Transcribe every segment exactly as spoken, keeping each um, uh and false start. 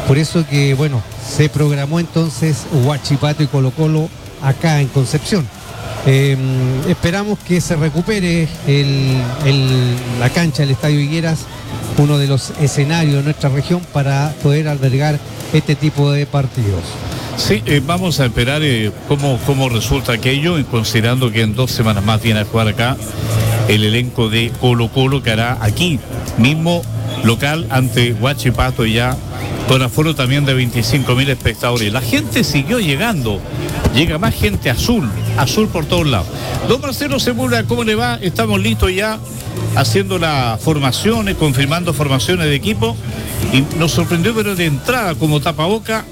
Por eso que, bueno, se programó entonces Huachipato y Colo Colo acá en Concepción. Eh, esperamos que se recupere el, el, la cancha del Estadio Higueras, uno de los escenarios de nuestra región para poder albergar este tipo de partidos. Sí, eh, vamos a esperar eh, cómo, cómo resulta aquello, considerando que en dos semanas más viene a jugar acá el elenco de Colo Colo, que hará aquí mismo local ante Huachipato, y ya con aforo también de veinticinco mil espectadores. La gente siguió llegando, llega más gente azul, azul por todos lados. Don Marcelo Sepúlveda, ¿cómo le va? Estamos listos ya haciendo las formaciones, confirmando formaciones de equipo, y nos sorprendió, pero de entrada como tapaboca,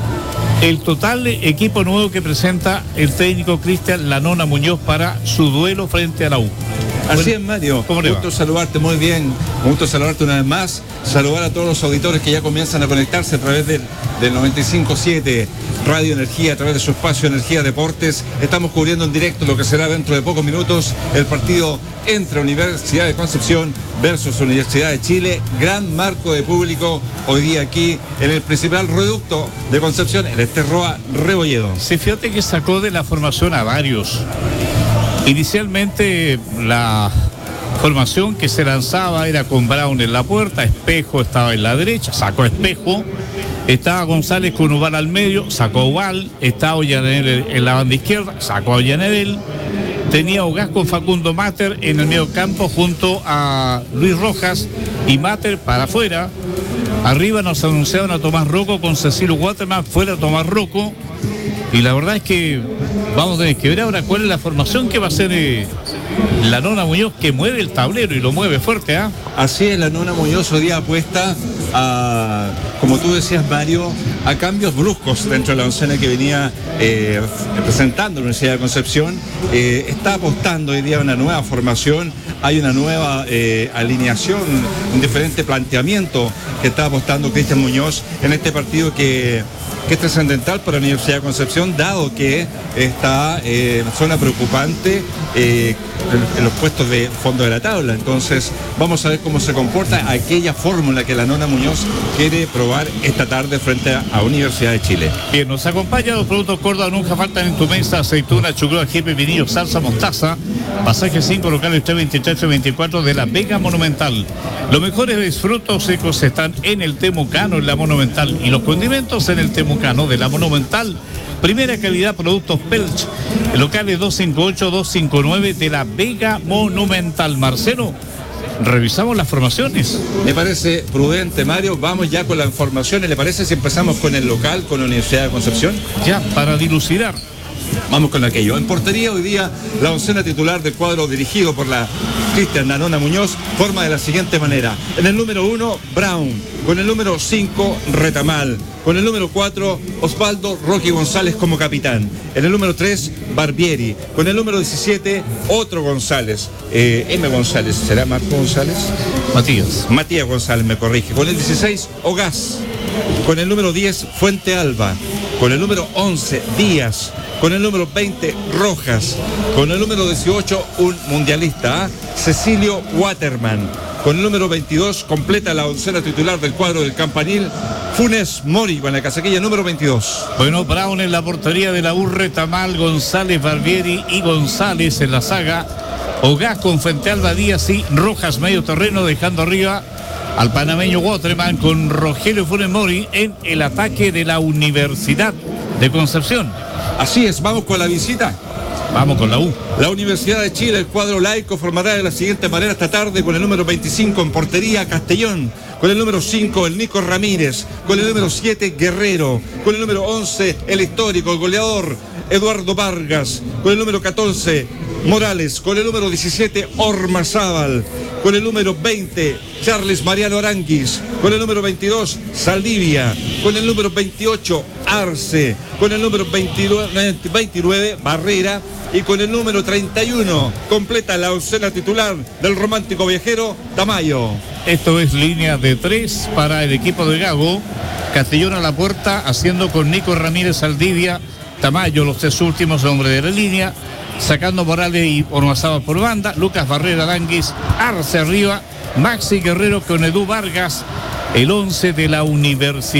el total de equipo nuevo que presenta el técnico Cristian Lanona Muñoz para su duelo frente a la U. Así bueno, es, Mario. ¿Cómo le va? Gusto saludarte, muy bien. Un gusto saludarte una vez más. Saludar a todos los auditores que ya comienzan a conectarse a través del, del noventa y cinco punto siete Radio Energía, a través de su espacio Energía Deportes. Estamos cubriendo en directo lo que será dentro de pocos minutos el partido entre Universidad de Concepción versus Universidad de Chile. Gran marco de público hoy día aquí en el principal reducto de Concepción, el Esterroa Rebolledo. Sí, fíjate que sacó de la formación a varios. Inicialmente la formación que se lanzaba era con Brown en la puerta, Espejo estaba en la derecha, sacó Espejo, estaba González con Ubal al medio, sacó Ubal, estaba Ollanedel en la banda izquierda, sacó a Ollanedel, tenía Ogaz con Facundo Mater en el medio campo junto a Luis Rojas y Mater para afuera. Arriba nos anunciaron a Tomás Rocco con Cecilio Waterman, fuera Tomás Rocco. Y la verdad es que vamos a tener que ver ahora cuál es la formación que va a hacer eh, Lanona Muñoz, que mueve el tablero y lo mueve fuerte, ¿ah? ¿eh? Así es, Lanona Muñoz hoy día apuesta a, como tú decías, Mario, a cambios bruscos dentro de la oncena que venía eh, presentando la Universidad de Concepción. Eh, está apostando hoy día a una nueva formación, hay una nueva eh, alineación, un diferente planteamiento que está apostando Cristian Muñoz en este partido que... que es trascendental para la Universidad de Concepción, dado que está eh, en zona preocupante eh, en, en los puestos de fondo de la tabla. Entonces vamos a ver cómo se comporta aquella fórmula que Lanona Muñoz quiere probar esta tarde frente a, a Universidad de Chile. Bien, nos acompaña los productos Córdoba, nunca faltan en tu mesa: aceituna, chucrua, jepe, vinillo, salsa, mostaza. Pasaje cinco, locales tres veintitrés y veinticuatro de la Vega Monumental. Los mejores frutos secos están en el Temucano, en la Monumental, y los condimentos en el Temucano de la Monumental. Primera calidad, productos Pelch, locales dos cinco ocho, dos cinco nueve de la Vega Monumental. Marcelo, revisamos las formaciones. Me parece prudente, Mario. Vamos ya con las formaciones. ¿Le parece si empezamos con el local, con la Universidad de Concepción? Ya, para dilucidar. Vamos con aquello. En portería hoy día la oncena titular del cuadro dirigido por la Cristian Lanona Muñoz forma de la siguiente manera. En el número uno, Brown. Con el número cinco, Retamal. Con el número cuatro, Osvaldo Rocky González como capitán. En el número tres, Barbieri. Con el número diecisiete, otro González. Eh, M. González. ¿Será Marco González? Matías. Matías González, me corrige. Con el dieciséis, Ogaz. Con el número diez, Fuente Alba. Con el número once, Díaz. Con el número veinte, Rojas. Con el número dieciocho, un mundialista, ¿eh? Cecilio Waterman. Con el número veintidós, completa la oncena titular del cuadro del Campanil, Funes Mori, con la casaquilla número veintidós. Bueno, Brown en la portería de la U, Retamal, González, Barbieri y González en la saga. Ogaz con Fuente Alba, Díaz y Rojas medio terreno, dejando arriba al panameño Waterman con Rogelio Funes Mori en el ataque de la Universidad de Concepción. Así es, vamos con la visita. Vamos con la U. La Universidad de Chile, el cuadro laico, formará de la siguiente manera esta tarde: con el número veinticinco en portería, Castellón. Con el número cinco, el Nico Ramírez. Con el número siete, Guerrero. Con el número once, el histórico, el goleador, Eduardo Vargas. Con el número catorce, Morales. Con el número diecisiete, Ormazábal. Con el número veinte, Charles Mariano Aranguis. Con el número veintidós, Saldivia. Con el número veintiocho, Arce. Con el número veintinueve, veintinueve, Barrera. Y con el número treinta y uno, completa la oncena titular del romántico viajero, Tamayo. Esto es línea de tres para el equipo de Gago. Castellón a la puerta, haciendo con Nico Ramírez, Saldivia, Tamayo, los tres últimos hombres de la línea, sacando Morales y Ormazábal por banda, Lucas Barrera, Aranguis, Arce arriba, Maxi Guerrero con Edu Vargas, el once de la Universidad.